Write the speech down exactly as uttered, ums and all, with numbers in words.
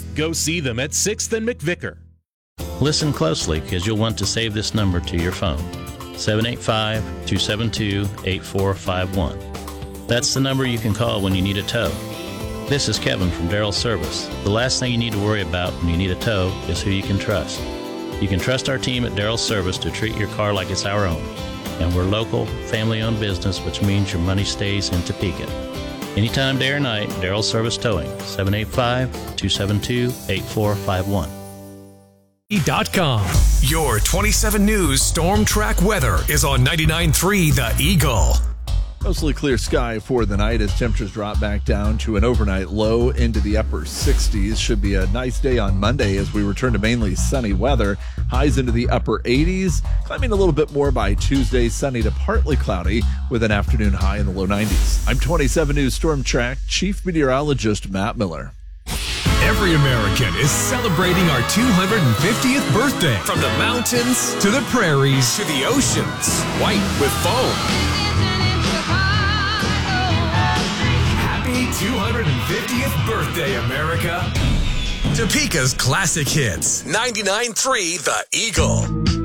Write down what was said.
Go see them at sixth and McVicker. Listen closely, because you'll want to save this number to your phone. seven eight five, two seven two, eight four five one. That's the number you can call when you need a tow. This is Kevin from Darrell Service. The last thing you need to worry about when you need a tow is who you can trust. You can trust our team at Darrell Service to treat your car like it's our own. And we're local, family-owned business, which means your money stays in Topeka. Anytime, day or night, Darrell Service Towing, seven eight five, two seven two, eight four five one. Dot com. Your twenty-seven News Storm Track weather is on ninety-nine point three The Eagle. Mostly clear sky for the night as temperatures drop back down to an overnight low into the upper sixties. Should be a nice day on Monday as we return to mainly sunny weather. Highs into the upper eighties, climbing a little bit more by Tuesday, sunny to partly cloudy with an afternoon high in the low nineties. I'm twenty-seven News Storm Track Chief Meteorologist Matt Miller. Every American is celebrating our two hundred fiftieth birthday. From the mountains to the prairies to the oceans, white with foam. two hundred fiftieth birthday, America. Topeka's classic hits. ninety-nine point three The Eagle.